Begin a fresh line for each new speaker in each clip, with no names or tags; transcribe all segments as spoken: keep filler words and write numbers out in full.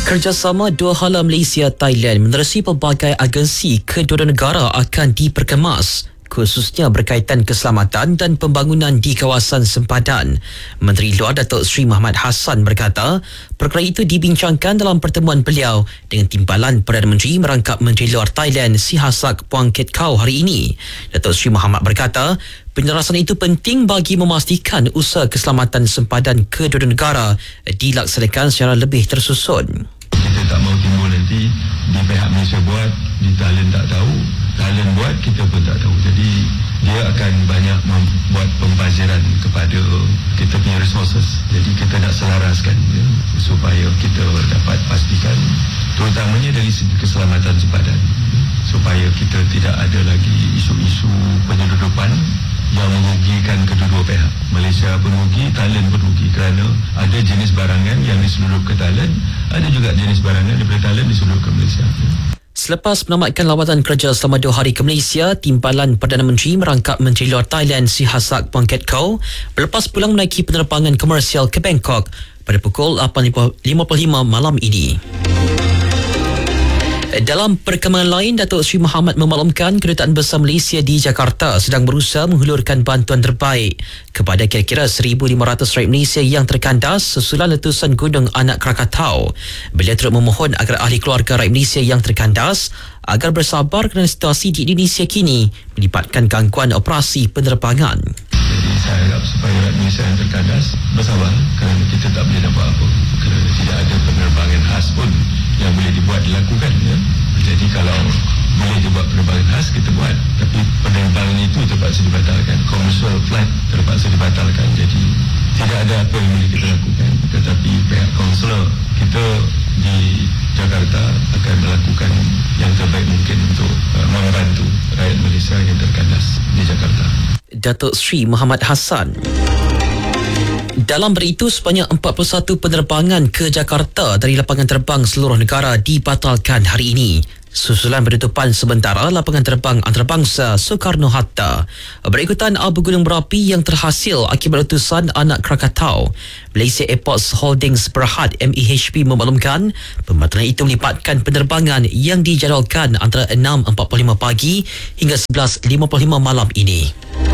Kerjasama dua hala Malaysia-Thailand menerusi pelbagai agensi kedua-dua negara akan diperkemas, khususnya berkaitan keselamatan dan pembangunan di kawasan sempadan. Menteri Luar Datuk Seri Mohamad Hassan berkata, perkara itu dibincangkan dalam pertemuan beliau dengan timbalan Perdana Menteri merangkap Menteri Luar Thailand Sihasak Phuangketkeow hari ini. Datuk Seri Mohamad berkata, penjelasan itu penting bagi memastikan usaha keselamatan sempadan kedua-dua negara dilaksanakan secara lebih tersusun.
Kita tak mahu timbul nanti di pihak Malaysia buat, di Thailand tak tahu, Thailand buat, kita pun tak tahu. Jadi dia akan banyak membuat pembaziran kepada kita punya resources. Jadi kita nak selaraskan ya, supaya kita dapat pastikan terutamanya dari segi keselamatan sempadan, supaya kita tidak ada lagi isu-isu penyeludupan yang merugikan kedua-dua pihak. Malaysia pun rugi, Thailand pun rugi kerana ada jenis barangan yang diseludup ke Thailand, ada juga jenis barangan daripada Thailand diseludup ke Malaysia.
Selepas menamatkan lawatan kerja selama dua hari ke Malaysia, timbalan Perdana Menteri merangkap Menteri Luar Thailand Sihasak Phuangketkeow berlepas pulang menaiki penerbangan komersial ke Bangkok pada pukul lapan lima puluh lima malam ini. Dalam perkembangan lain, Datuk Seri Mohamad memaklumkan Kedutaan Besar Malaysia di Jakarta sedang berusaha menghulurkan bantuan terbaik kepada kira-kira seribu lima ratus rakyat Malaysia yang terkandas susulan letusan Gunung Anak Krakatau. Beliau turut memohon agar ahli keluarga rakyat Malaysia yang terkandas agar bersabar kerana situasi di Indonesia kini melibatkan gangguan operasi penerbangan.
Jadi saya harap supaya rakyat Malaysia yang terkandas bersabar kerana kita tak boleh nak buat apa, kerana tidak ada penerbangan khas pun yang boleh dibuat dilakukan ya. Jadi kalau boleh dibuat penerbangan khas, kita buat, tapi penerbangan itu terpaksa dibatalkan, commercial flight terpaksa dibatalkan. Jadi tidak ada apa yang boleh kita lakukan, tetapi pihak konsular kita di Jakarta akan melakukan yang terbaik mungkin untuk uh, membantu rakyat Malaysia yang terkandas di Jakarta.
Datuk Seri Mohamad Hassan. Dalam beritu, sebanyak empat puluh satu penerbangan ke Jakarta dari lapangan terbang seluruh negara dibatalkan hari ini susulan penutupan sementara lapangan terbang antarabangsa Soekarno-Hatta berikutan abu gunung berapi yang terhasil akibat letusan Anak Krakatau. Malaysia Airports Holdings Berhad M E H P memaklumkan pembatalan itu melibatkan penerbangan yang dijadualkan antara enam empat puluh lima pagi hingga sebelas lima puluh lima malam ini.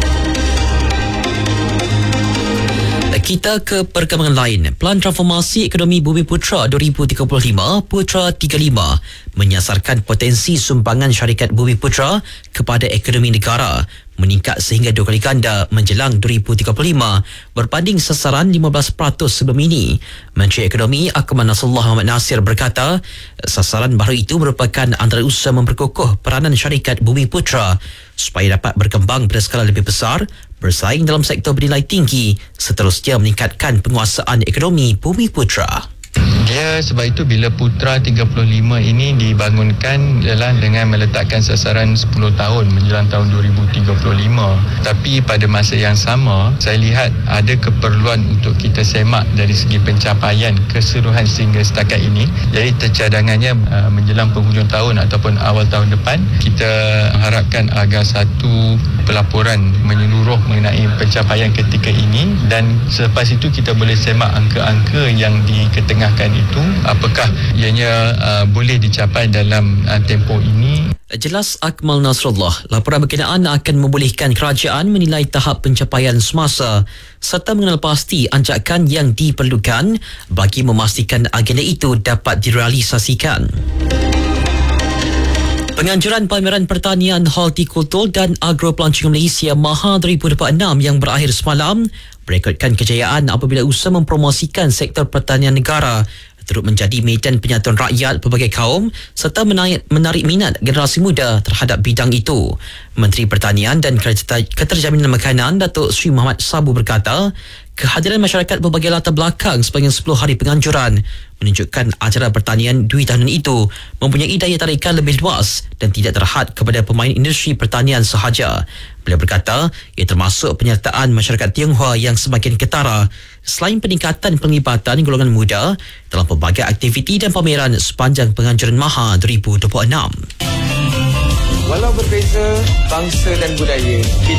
Kita ke perkembangan lain. Pelan Transformasi Ekonomi Bumiputera dua ribu tiga puluh lima Putra tiga puluh lima menyasarkan potensi sumbangan syarikat Bumiputera kepada ekonomi negara meningkat sehingga dua kali ganda menjelang dua ribu tiga puluh lima berbanding sasaran lima belas peratus sebelum ini. Menteri Ekonomi Akmal Nasrullah Muhammad Nasir berkata, sasaran baru itu merupakan antara usaha memperkukuh peranan syarikat Bumiputera supaya dapat berkembang pada skala lebih besar, bersaing dalam sektor bernilai tinggi, seterusnya meningkatkan penguasaan ekonomi Bumiputera.
Dia sebab itu bila Putra tiga puluh lima ini dibangunkan ialah dengan meletakkan sasaran sepuluh tahun menjelang tahun dua ribu tiga puluh lima. Tapi pada masa yang sama, saya lihat ada keperluan untuk kita semak dari segi pencapaian keseluruhan sehingga setakat ini. Jadi tercadangannya uh, menjelang penghujung tahun ataupun awal tahun depan, kita harapkan agar satu pelaporan menyeluruh mengenai pencapaian ketika ini, dan selepas itu kita boleh semak angka-angka yang diketengahkan itu, apakah ianya uh, boleh dicapai dalam uh, tempoh ini.
Jelas Akmal Nasrullah, laporan berkenaan akan membolehkan kerajaan menilai tahap pencapaian semasa serta mengenal pasti anjakan yang diperlukan bagi memastikan agenda itu dapat direalisasikan. Penganjuran Pameran Pertanian Hortikultur dan Agropelancongan Malaysia MAHA dua ribu dua puluh enam yang berakhir semalam berekodkan kejayaan apabila usaha mempromosikan sektor pertanian negara turut menjadi medan penyatuan rakyat pelbagai kaum serta menarik, menarik minat generasi muda terhadap bidang itu. Menteri Pertanian dan Keterjaminan Makanan Datuk Seri Muhammad Sabu berkata, kehadiran masyarakat berbagai latar belakang sepanjang sepuluh hari penganjuran menunjukkan acara pertanian dua tahunan itu mempunyai daya tarikan lebih luas dan tidak terhad kepada pemain industri pertanian sahaja. Beliau berkata, ia termasuk penyertaan masyarakat Tionghoa yang semakin ketara selain peningkatan penglibatan golongan muda dalam pelbagai aktiviti dan pameran sepanjang penganjuran MAHA dua ribu dua puluh enam.
Walau berbeza bangsa dan budaya,